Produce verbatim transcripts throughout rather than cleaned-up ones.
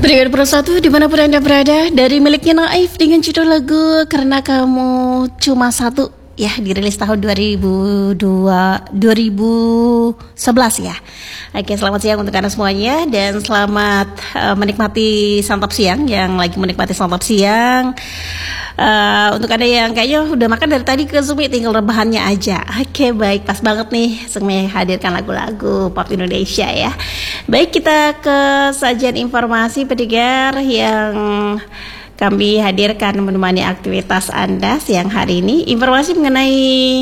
Pendengar Persatu dimanapun Anda berada, dari miliknya Naif dengan judul lagu Karena Kamu Cuma Satu, ya, dirilis tahun dua ribu dua, dua ribu sebelas ya. Oke, selamat siang untuk Anda semuanya dan selamat uh, menikmati santap siang yang lagi menikmati santap siang. Uh, untuk Anda yang kayaknya udah makan dari tadi ke Zumi, tinggal rebahannya aja. Oke, baik, pas banget nih Zumi hadirkan lagu-lagu pop Indonesia ya. Baik, kita ke sajian informasi pendengar yang kami hadirkan menemani aktivitas Anda siang hari ini. Informasi mengenai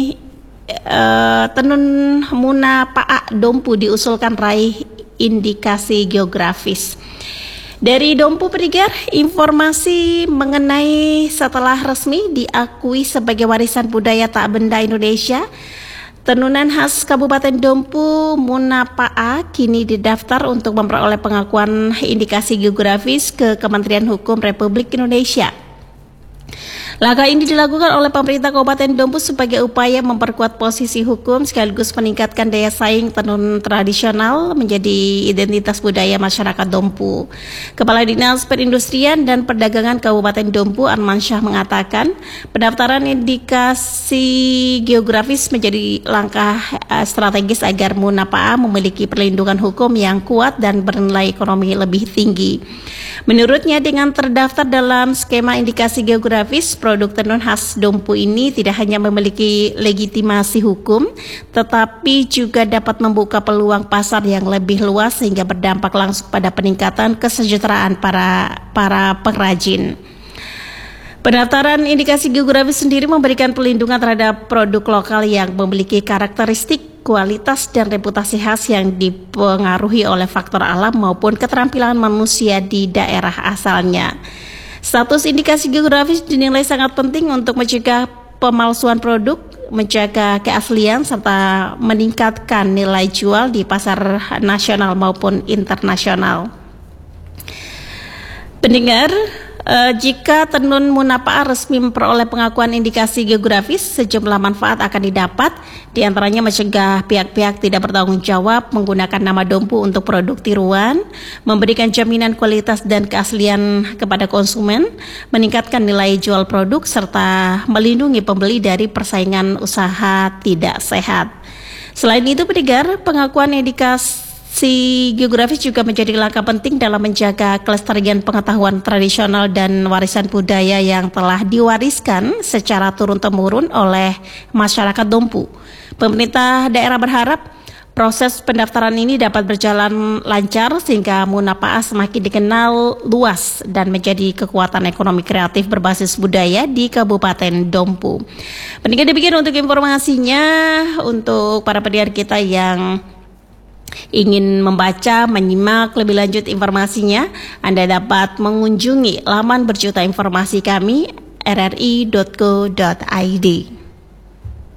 uh, Tenun Muna Pa'a Dompu diusulkan raih indikasi geografis. Dari Dompu pendengar, informasi mengenai setelah resmi diakui sebagai warisan budaya tak benda Indonesia, tenunan khas Kabupaten Dompu Muna Pa'a kini didaftar untuk memperoleh pengakuan indikasi geografis ke Kementerian Hukum Republik Indonesia. Langkah ini dilakukan oleh pemerintah Kabupaten Dompu sebagai upaya memperkuat posisi hukum sekaligus meningkatkan daya saing tenun tradisional menjadi identitas budaya masyarakat Dompu. Kepala Dinas Perindustrian dan Perdagangan Kabupaten Dompu Armansyah mengatakan pendaftaran indikasi geografis menjadi langkah uh, strategis agar Muna Pa'a memiliki perlindungan hukum yang kuat dan bernilai ekonomi lebih tinggi. Menurutnya, dengan terdaftar dalam skema indikasi geografis, produk tenun khas Dompu ini tidak hanya memiliki legitimasi hukum, tetapi juga dapat membuka peluang pasar yang lebih luas sehingga berdampak langsung pada peningkatan kesejahteraan para para pengrajin. Pendaftaran indikasi geografis sendiri memberikan perlindungan terhadap produk lokal yang memiliki karakteristik, kualitas, dan reputasi khas yang dipengaruhi oleh faktor alam maupun keterampilan manusia di daerah asalnya. Status indikasi geografis dinilai sangat penting untuk mencegah pemalsuan produk, menjaga keaslian, serta meningkatkan nilai jual di pasar nasional maupun internasional. Pendengar, eh, jika tenun Muna Pa'a resmi memperoleh pengakuan indikasi geografis, sejumlah manfaat akan didapat, diantaranya mencegah pihak-pihak tidak bertanggung jawab menggunakan nama Dompu untuk produk tiruan, memberikan jaminan kualitas dan keaslian kepada konsumen, meningkatkan nilai jual produk, serta melindungi pembeli dari persaingan usaha tidak sehat. Selain itu, pendengar, pengakuan indikasi Si geografis juga menjadi langkah penting dalam menjaga kelestarian pengetahuan tradisional dan warisan budaya yang telah diwariskan secara turun-temurun oleh masyarakat Dompu. Pemerintah daerah berharap proses pendaftaran ini dapat berjalan lancar sehingga Muna Pa'a semakin dikenal luas dan menjadi kekuatan ekonomi kreatif berbasis budaya di Kabupaten Dompu. Pendengar, demikian untuk informasinya. Untuk para pendengar kita yang ingin membaca, menyimak lebih lanjut informasinya, Anda dapat mengunjungi laman berjuta informasi kami r r i dot co dot i d.